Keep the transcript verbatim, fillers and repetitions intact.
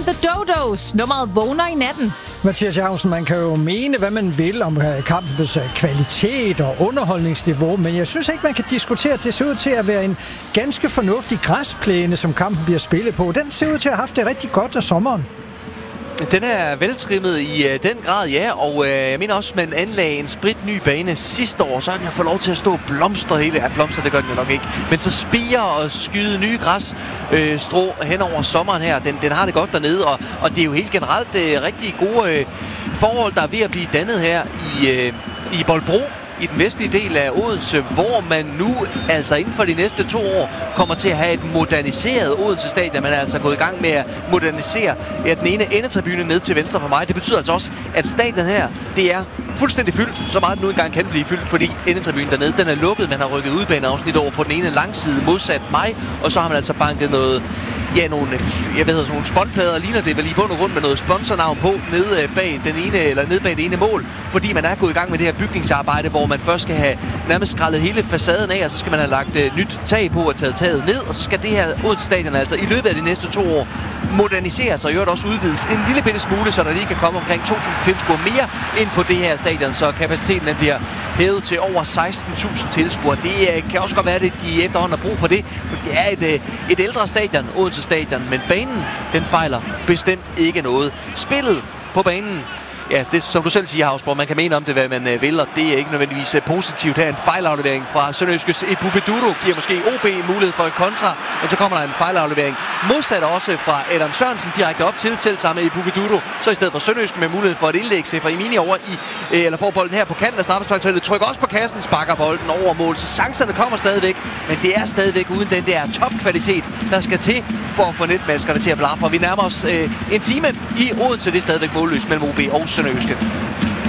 The Dodos. Nummeret vågner i natten. Mathias Jacobsen, man kan jo mene, hvad man vil om kampens kvalitet og underholdningsniveau, men jeg synes ikke, man kan diskutere, at det ser ud til at være en ganske fornuftig græsplæne, som kampen bliver spillet på. Den ser ud til at have haft det rigtig godt af sommeren. Den er veltrimmet i uh, den grad, ja, og uh, jeg mener også, at man anlagde en spritny bane sidste år, så har den jo fået lov til at stå og blomstre hele. Ja, blomster, det gør den jo nok ikke. Men så spiger og skyde nye græsstrå øh, hen over sommeren her. Den, den har det godt dernede, og, og det er jo helt generelt uh, rigtig gode øh, forhold, der er ved at blive dannet her i, øh, i Bolbro, i den vestlige del af Odense, hvor man nu altså inden for de næste to år kommer til at have et moderniseret Odense Stadion. Man er altså gået i gang med at modernisere ja, den ene endetribune ned til venstre for mig. Det betyder altså også, at stadion her, det er fuldstændig fyldt, så meget den nu engang kan blive fyldt, fordi endetribunen dernede, den er lukket. Man har rykket udbaneafsnit over på den ene langside modsat mig, og så har man altså banket noget, ja, nogle, jeg ved, sådan nogle spåndplader, ligner det vel i bund og grund med noget sponsornavn på, nede bag den ene, eller nede bag det ene mål, fordi man er gået i gang med det her bygningsarbejde, hvor man først skal have nærmest skrællet hele facaden af, og så skal man have lagt uh, nyt tag på og taget taget ned, og så skal det her Odense Stadion altså i løbet af de næste to år moderniseres og i øvrigt også udvides en lille bitte smule, så der lige kan komme omkring to tusind tilskuere mere ind på det her stadion, så kapaciteten bliver hævet til over seksten tusind tilskuere. Det uh, kan også godt være, at de efterhånden har brug for det, for det er et, uh, et ældre stadion, Odense Stadion, men banen, den fejler bestemt ikke noget. Spillet på banen, ja, det som du selv siger, Havsborg, man kan mene om det, hvad man øh, vil, og det er ikke nødvendigvis øh, positivt. Her en fejlaflevering fra Sønderjyskes Ebubeduro giver måske O B en mulighed for en kontra, men så kommer der en fejlaflevering. Modsat også fra Adam Sørensen direkte op til selv samme Ebubeduro, så i stedet for Sønderjyske med mulighed for et indlæg, se fra Imini over i, øh, eller får bolden her på kanten af straffesparksfeltet, trykker også på kassen, sparker bolden over mål, så chancerne kommer stadigvæk, men det er stadigvæk uden den der topkvalitet, der skal til for at få netmaskerne til at blaffe. Vi nærmer os øh, en time i Odense, det er stadigvæk målløst mellem O B og Sønderjyske.